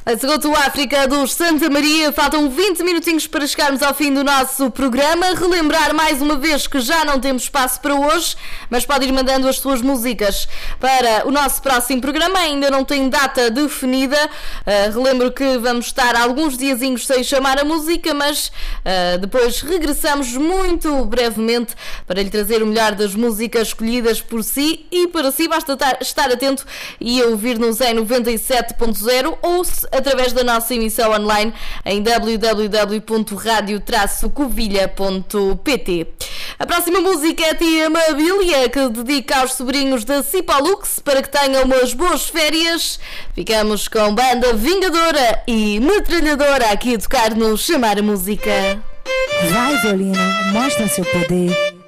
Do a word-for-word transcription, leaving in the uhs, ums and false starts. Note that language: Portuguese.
A Segoto África dos Santa Maria. Faltam vinte minutinhos para chegarmos ao fim do nosso programa. Relembrar mais uma vez que já não temos espaço para hoje, mas pode ir mandando as suas músicas para o nosso próximo programa. Ainda não tem data definida. Uh, relembro que vamos estar alguns diazinhos sem chamar a música, mas uh, depois regressamos muito brevemente para lhe trazer o melhor das músicas escolhidas por si, e para si basta estar atento e ouvir-nos em noventa e sete ponto zero ou através da nossa emissão online em w w w ponto radio traço covilha ponto p t. A próxima música é a Tia Mabilia, que dedica aos sobrinhos da Cipolux para que tenham umas boas férias. Ficamos com Banda Vingadora e Metralhadora aqui a tocar no Chamar a Música. Vai, violino, mostra seu poder.